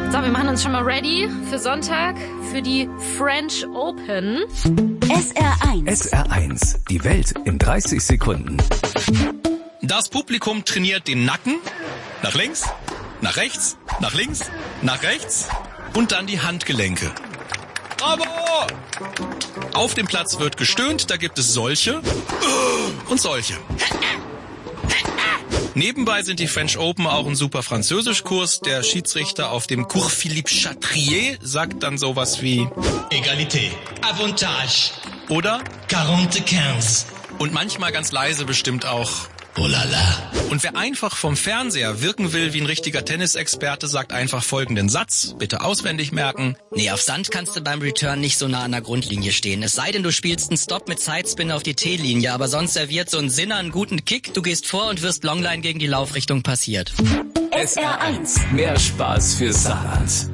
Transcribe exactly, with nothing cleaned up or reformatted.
So, wir machen uns schon mal ready für Sonntag, für die French Open. S R eins. S R eins. Die Welt in dreißig Sekunden. Das Publikum trainiert den Nacken. Nach links, nach rechts, nach links, nach rechts und dann die Handgelenke. Bravo! Auf dem Platz wird gestöhnt, da gibt es solche und solche. Nebenbei sind die French Open auch ein super Französischkurs. Der Schiedsrichter auf dem Cours Philippe Chatrier sagt dann sowas wie Egalité, Avantage oder quarante-quinze. Und manchmal ganz leise bestimmt auch Oh la la. Und wer einfach vom Fernseher wirken will wie ein richtiger Tennisexperte, sagt einfach folgenden Satz, bitte auswendig merken. Nee, auf Sand kannst du beim Return nicht so nah an der Grundlinie stehen. Es sei denn, du spielst einen Stop mit Sidespin auf die T-Linie, aber sonst serviert so ein Sinner einen guten Kick, du gehst vor und wirst Longline gegen die Laufrichtung passiert. S R eins. Mehr Spaß für Saarland.